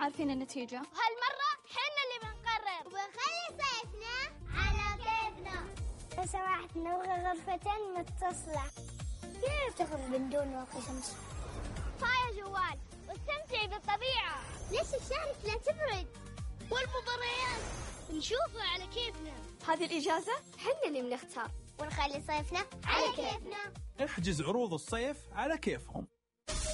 عارفين النتيجة. وهالمرة حنا اللي بنقرر ونخلي صيفنا على كيفنا. لو سمحت نبغى غرفتين متصلة. كيف تخرج من دون واقي شمس؟ طايا جوال واستمتعي بالطبيعة. ليش الشارع لا تبرد؟ والمباريات نشوفها على كيفنا. هذه الإجازة حنا اللي بنختار ونخلي صيفنا على كيفنا. احجز عروض الصيف على كيفهم.